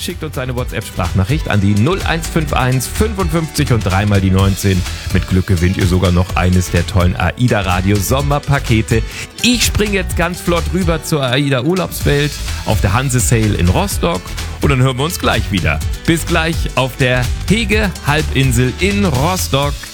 schickt uns eine WhatsApp-Sprachnachricht an die 0151 55 und 3 mal die 19. Mit Glück gewinnt ihr sogar noch eines der tollen AIDA Radio Sommerpakete. Ich springe jetzt ganz flott rüber zur AIDA Urlaubswelt auf der Hanse Sail in Rostock und dann hören wir uns gleich wieder. Bis gleich auf der Hege Halbinsel in Rostock.